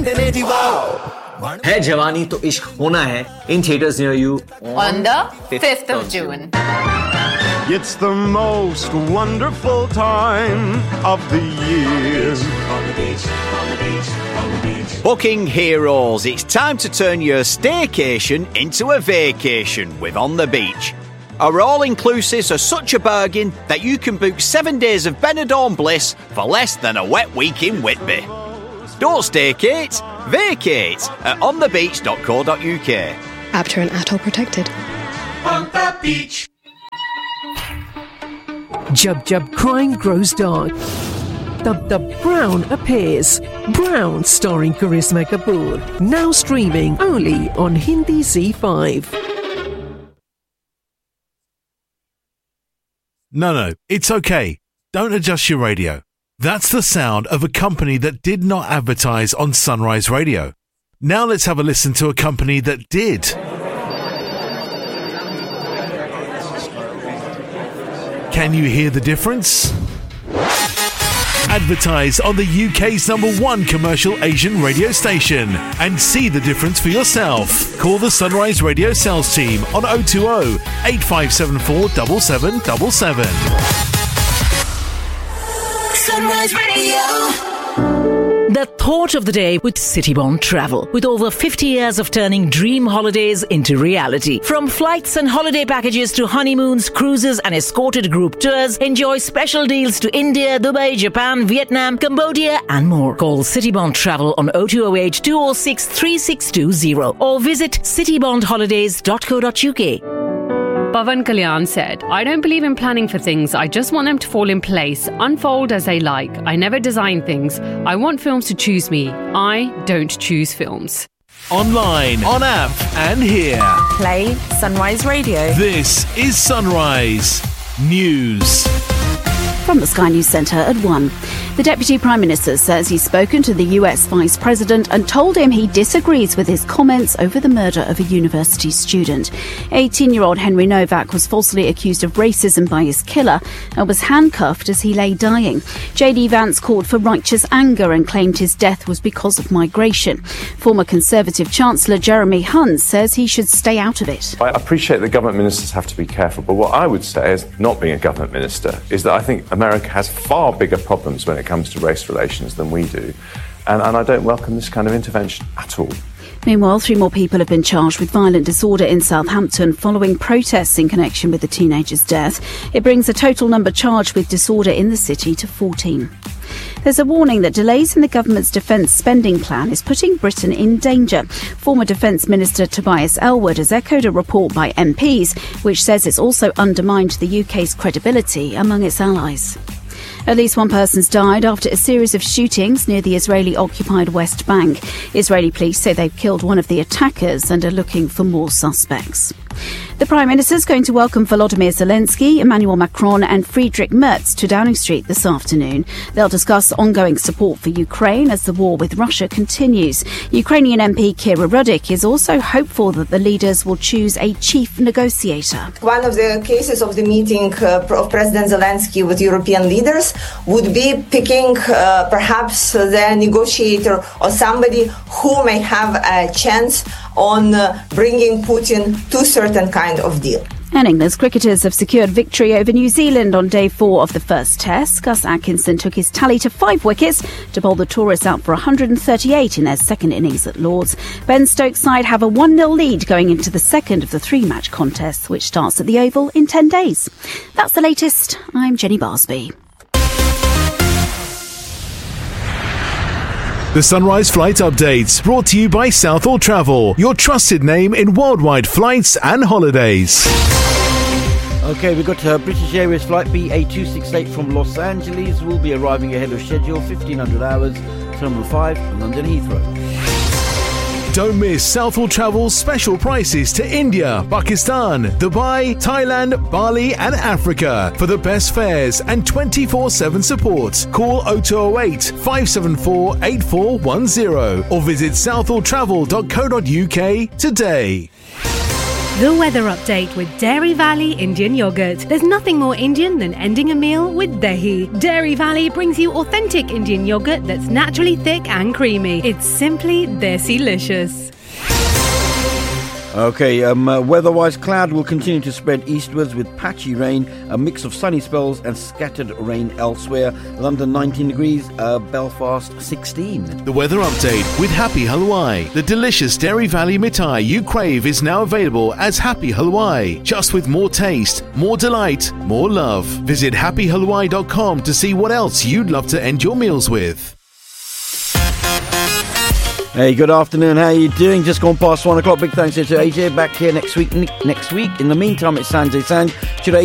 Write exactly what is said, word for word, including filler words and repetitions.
है जवानी तो इश्क होना है in theaters near you on the fifth of June. It's the most wonderful time of the year. On the beach, on the beach, on the beach. Booking heroes, it's time to turn your staycation into a vacation with On the Beach. Our all-inclusives are such a bargain that you can book seven days of Benidorm bliss for less than a wet week in Whitby. Don't staycate, vacate at on the beach dot co dot uk. After and atoll protected. On the beach. Jub Jub crime grows dark. Dub Dub Brown appears. Brown starring Karisma Kapoor. Now streaming only on Hindi Z five. No, no, it's okay. Don't adjust your radio. That's the sound of a company that did not advertise on Sunrise Radio. Now let's have a listen to a company that did. Can you hear the difference? Advertise on the U K's number one commercial Asian radio station and see the difference for yourself. Call the Sunrise Radio sales team on oh two oh, eight five seven four, seven seven seven seven. Sunrise Radio. The thought of the day with Citybond Travel. With over fifty years of turning dream holidays into reality. From flights and holiday packages to honeymoons, cruises and escorted group tours, enjoy special deals to India, Dubai, Japan, Vietnam, Cambodia and more. Call Citybond Travel on oh two oh eight, two oh six, three six two oh or visit citybond holidays dot co dot uk. Pavan Kalyan said, I don't believe in planning for things. I just want them to fall in place, unfold as they like. I never design things. I want films to choose me. I don't choose films. Online, on app, and here. Play Sunrise Radio. This is Sunrise News. From the Sky News Centre at one. The Deputy Prime Minister says he's spoken to the U S Vice President and told him he disagrees with his comments over the murder of a university student. eighteen-year-old Henry Novak was falsely accused of racism by his killer and was handcuffed as he lay dying. J D Vance called for righteous anger and claimed his death was because of migration. Former Conservative Chancellor Jeremy Hunt says he should stay out of it. I appreciate that government ministers have to be careful, but what I would say, as not being a government minister, is that I think America has far bigger problems when it comes to race relations than we do. And, and I don't welcome this kind of intervention at all. Meanwhile, three more people have been charged with violent disorder in Southampton following protests in connection with the teenager's death. It brings the total number charged with disorder in the city to fourteen. There's a warning that delays in the government's defence spending plan is putting Britain in danger. Former Defence Minister Tobias Ellwood has echoed a report by M Ps, which says it's also undermined the U K's credibility among its allies. At least one person's died after a series of shootings near the Israeli-occupied West Bank. Israeli police say they've killed one of the attackers and are looking for more suspects. The Prime Minister is going to welcome Volodymyr Zelensky, Emmanuel Macron and Friedrich Merz to Downing Street this afternoon. They'll discuss ongoing support for Ukraine as the war with Russia continues. Ukrainian M P Kira Rudik is also hopeful that the leaders will choose a chief negotiator. One of the cases of the meeting uh, of President Zelensky with European leaders would be picking uh, perhaps the negotiator or somebody who may have a chance on uh, bringing Putin to certain kind of deal. And England's cricketers have secured victory over New Zealand on day four of the first test. Gus Atkinson took his tally to five wickets to bowl the tourists out for one hundred thirty-eight in their second innings at Lord's. Ben Stokes' side have a one nil lead going into the second of the three-match contest, which starts at the Oval in ten days. That's the latest. I'm Jenny Barsby. The Sunrise Flight Updates, brought to you by Southall Travel, your trusted name in worldwide flights and holidays. Okay, we've got uh, British Airways flight B A two sixty-eight from Los Angeles. Will be arriving ahead of schedule, fifteen hundred hours, Terminal five, London Heathrow. Don't miss Southall Travel's special prices to India, Pakistan, Dubai, Thailand, Bali and Africa for the best fares and twenty-four seven support. Call oh two oh eight, five seven four, eight four one oh or visit southall travel dot co dot uk today. The weather update with Dairy Valley Indian Yogurt. There's nothing more Indian than ending a meal with dahi. Dairy Valley brings you authentic Indian yogurt that's naturally thick and creamy. It's simply desi-licious. Okay, um, uh, weather-wise, cloud will continue to spread eastwards with patchy rain, a mix of sunny spells and scattered rain elsewhere. London nineteen degrees, uh, Belfast sixteen. The weather update with Happy Halwai. The delicious Dairy Valley mithai you crave is now available as Happy Halwai, just with more taste, more delight, more love. Visit happy halwai dot com to see what else you'd love to end your meals with. Hey, good afternoon. How are you doing? Just gone past one o'clock. Big thanks to A J. Back here next week. Next week. In the meantime, it's Sanjay Sanj. Today.